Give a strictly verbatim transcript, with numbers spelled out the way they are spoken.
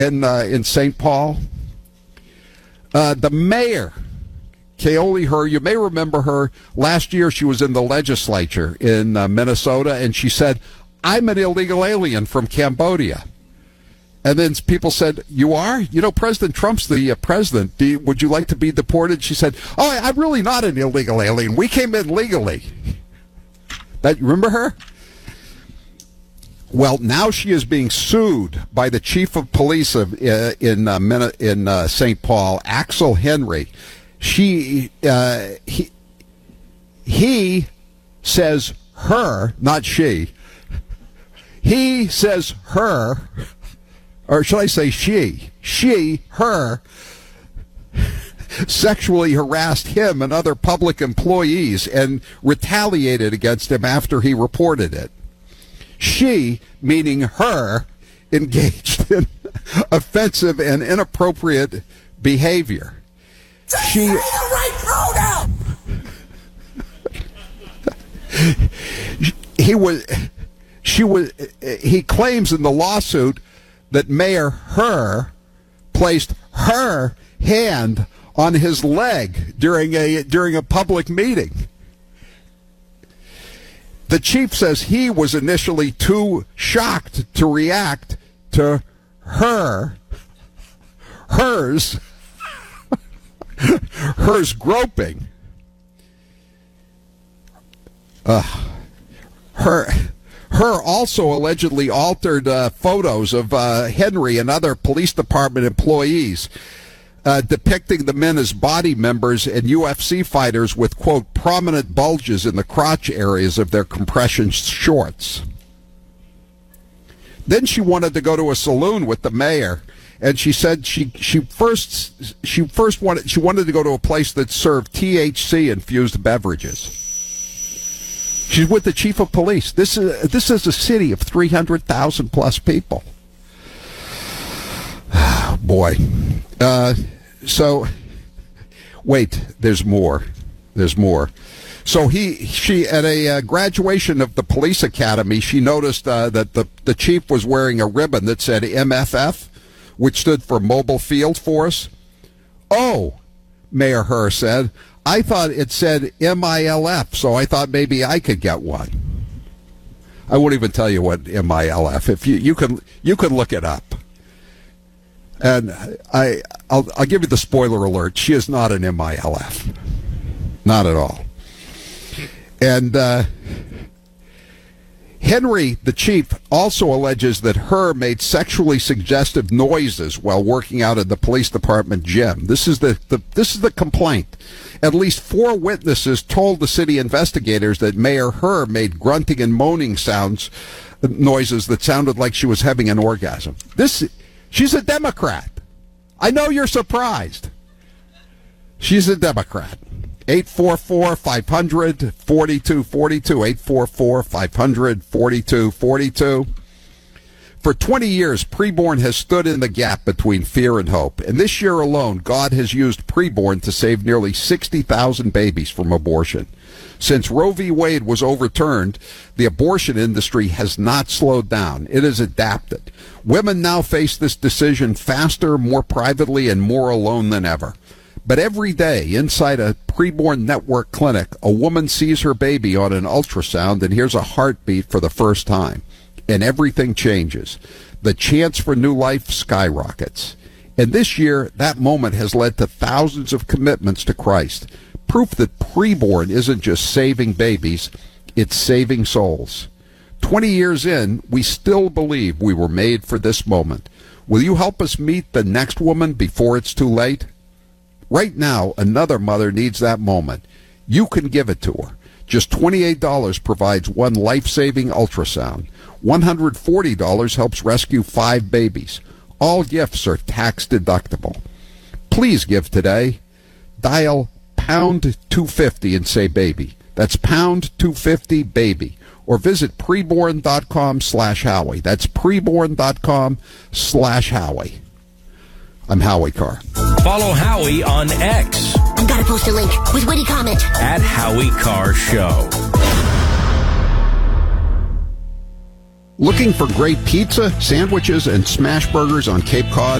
in uh, in Saint Paul. Uh, the mayor, Kaoli Her, you may remember her. Last year she was in the legislature in uh, Minnesota, and she said, "I'm an illegal alien from Cambodia." And then people said, "You are? You know, President Trump's the uh, president. Do you, would you like to be deported?" She said, "Oh, I'm really not an illegal alien. We came in legally." That, you remember her? Well, now she is being sued by the chief of police of, uh, in uh, in uh, Saint Paul, Axel Henry. She uh, he he says her, not she. He says her. Or should I say she? She, her, sexually harassed him and other public employees and retaliated against him after he reported it. She, meaning her, engaged in offensive and inappropriate behavior. She. Say the right pronoun. He was. She was. He claims in the lawsuit that Mayor Her placed her hand on his leg during a during a public meeting. The chief says he was initially too shocked to react to her, hers, hers groping. Uh, her. Her also allegedly altered uh, photos of uh, Henry and other police department employees uh, depicting the men as body members and U F C fighters with, quote, prominent bulges in the crotch areas of their compression shorts. Then she wanted to go to a saloon with the mayor, and she said she she first she first wanted she wanted to go to a place that served T H C infused beverages. She's with the chief of police. This is this is a city of three hundred thousand plus people. Boy. Uh, so, wait, there's more. There's more. So he, she, at a uh, graduation of the police academy, she noticed uh, that the, the chief was wearing a ribbon that said M F F, which stood for Mobile Field Force. Oh, Mayor Her said, I thought it said M I L F, so I thought maybe I could get one. I won't even tell you what M I L F. If you you can you can look it up. And I I'll I'll give you the spoiler alert. She is not an M I L F, not at all. And uh, Henry, the chief, also alleges that Her made sexually suggestive noises while working out at the police department gym. This is the, the this is the complaint. At least four witnesses told the city investigators that Mayor Her made grunting and moaning sounds, noises that sounded like she was having an orgasm. This, she's a Democrat. I know you're surprised. She's a Democrat. eight four four, five hundred, forty-two forty-two, eight four four, five hundred, forty-two forty-two. For twenty years, Preborn has stood in the gap between fear and hope. And this year alone, God has used Preborn to save nearly sixty thousand babies from abortion. Since Roe v. Wade was overturned, the abortion industry has not slowed down. It has adapted. Women now face this decision faster, more privately, and more alone than ever. But every day, inside a Preborn network clinic, a woman sees her baby on an ultrasound and hears a heartbeat for the first time. And everything changes. The chance for new life skyrockets. And this year, that moment has led to thousands of commitments to Christ. Proof that Preborn isn't just saving babies, it's saving souls. Twenty years in, we still believe we were made for this moment. Will you help us meet the next woman before it's too late? Right now, another mother needs that moment. You can give it to her. Just twenty-eight dollars provides one life-saving ultrasound. one hundred forty dollars helps rescue five babies. All gifts are tax deductible. Please give today. Dial pound two fifty and say baby. That's pound two fifty baby. Or visit preborn.com slash Howie. That's preborn.com slash Howie. I'm Howie Carr. Follow Howie on X. I'm gonna post a link with witty comment. At Howie Carr Show. Looking for great pizza, sandwiches, and smash burgers on Cape Cod?